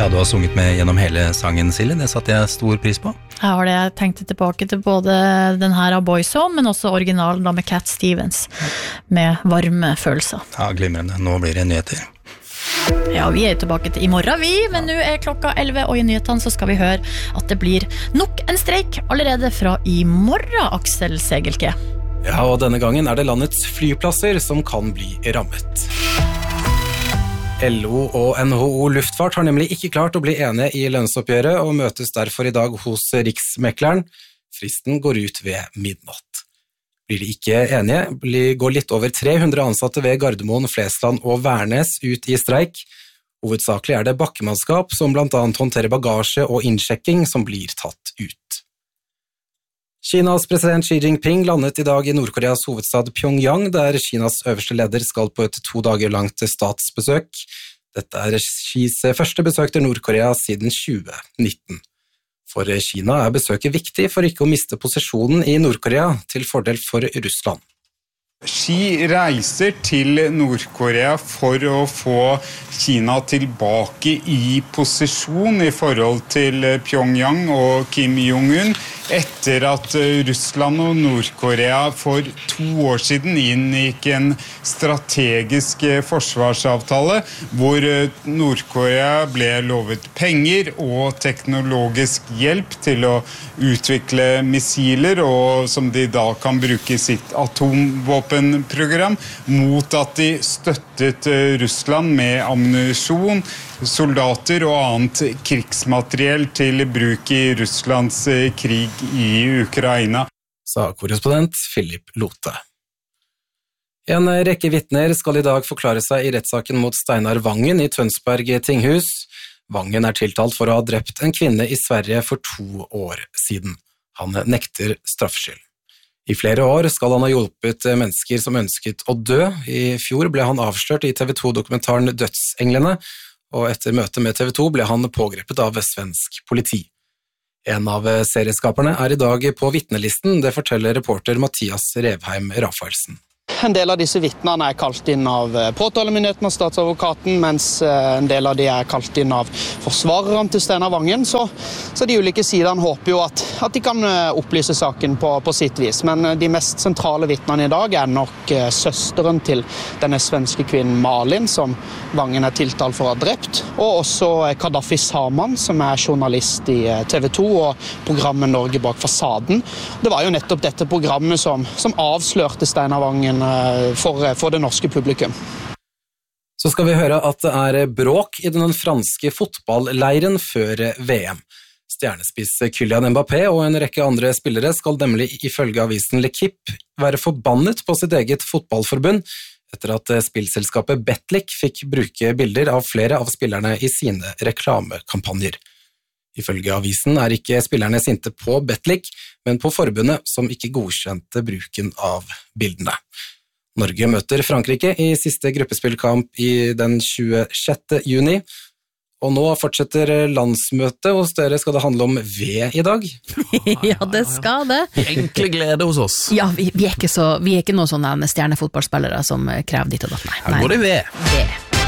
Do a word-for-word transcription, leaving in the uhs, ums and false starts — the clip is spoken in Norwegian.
Ja, du har sunget med gjennom hele sangen, Silje. Det satte jeg stor pris på. Jeg har det, jeg tenkte tilbake til både den her av Boyzone, men også originalen da med Cat Stevens, med varme følelser. Ja, glimrende. Nå blir det nyheter. Ja, vi er tilbake til i morgen, vi, men nå er klokka elleve, og i nyhetene så skal vi høre at det blir nok en streik allerede fra i morgen, Aksel Segelke. Ja, og denne gangen er det landets flyplasser som kan bli rammet. L O og N H O Luftfart har nemlig ikke klart å bli enige i lønnsoppgjøret og møtes derfor i dag hos Riksmekleren. Fristen går ut ved midnatt. Blir de ikke enige, går litt over tre hundre ansatte ved Gardermoen, Flesland og Værnes ut i streik. Hovedsakelig er det bakkemannskap som blant annet håndterer bagasje og innsjekking som blir tatt ut. Kinas president Xi Jinping landet i dag i Nordkoreas hovedstad Pyongyang, der Kinas øverste leder skal på et to dager langt statsbesøk. Dette er Xis første besøk til Nordkorea siden tjue nitten. For Kina er besøket viktig for ikke å miste posisjonen i Nordkorea til fordel for Russland. Xi reiser til Nordkorea for å få Kina tilbake i posisjon i forhold til Pyongyang og Kim Jong-un, etter at Russland og Nordkorea for to år siden inngikk en strategisk forsvarsavtale, hvor Nordkorea ble lovet penger og teknologisk hjelp til å utvikle missiler, og som de da kan bruke sitt atomvåpenprogram, mot at de støttet Russland med ammunisjon, soldater og annet krigsmateriell til bruk i Russlands krig i Ukraina. Sa korrespondent Philip Lote. En rekke vitner skal i dag forklare seg i rettssaken mot Steinar Vangen i Tønsberg tinghus. Vangen er tiltalt for å ha drept en kvinne i Sverige for to år siden. Han nekter straffskyld. I flere år skal han ha hjulpet mennesker som ønsket å dø. I fjor ble han avslørt i T V to-dokumentaren Dødsenglene, og etter møtet med T V to ble han pågrepet av svensk politi. En av serieskaperne er i dag på vitnelisten, det forteller reporter Mathias Revheim Rafaelsen. En del av disse vittnene er kalt inn av påtalemyndigheten og statsadvokaten, mens en del av de er kalt inn av forsvareren til Steinar Vangen. Så, så de ulike sidene håper jo at, at de kan opplyse saken på, på sitt vis. Men de mest sentrale vittnene i dag er nok søsteren til denne svenske kvinnen Malin, som Vangen er tiltalt for å ha drept, og også Gaddafi Saman, som er journalist i T V to og programmet Norge bak fasaden. Det var jo nettopp dette programmet som, som avslørte Steinar Vangen For, for det norske publikum. Så skal vi høre at det er bråk i den franske fotballleiren før V M. Stjernespiss Kylian Mbappé og en rekke andre spillere skal nemlig ifølge avisen L'Equipe være forbannet på sitt eget fotballforbund etter at spillselskapet Betlik fikk bruke bilder av flere av spillerne i sine reklamekampanjer. Ifølge avisen er ikke spillerne sinte på Betlik, men på forbundet som ikke godkjente bruken av bildene. Norge møter Frankrike i siste gruppespillkamp i den tjuesjette juni, og nå fortsetter landsmøtet, og hos dere skal det handle om ved i dag. Ja, det skal det. Enkle glede hos oss. Ja, vi, vi er ikke så, vi er ikke noen sånne stjernefotballspillere som krever ditt og datt. Nei, Her går det ved. Ved.